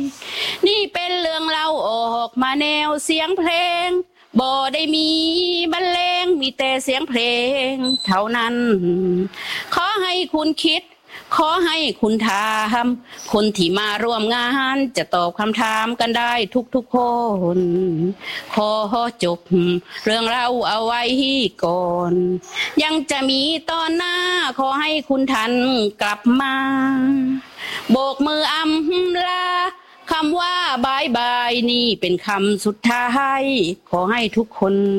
นี่เป็นเรื่องเล่าออกมาแนวเสียงเพลงบ่ได้มีบรรเลงมีแต่เสียงเพลงเท่านั้นขอให้คุณคิดขอให้คุณถามคนที่มาร่วมงานจะตอบคำถามกันได้ทุกคนขอจบเรื่องเล่าเอาไว้ก่อนยังจะมีตอนหน้าขอให้คุณท่านกลับมาโบกมืออำลาคำว่าบายบายนี่เป็นคำสุดท้ายขอให้ทุกคน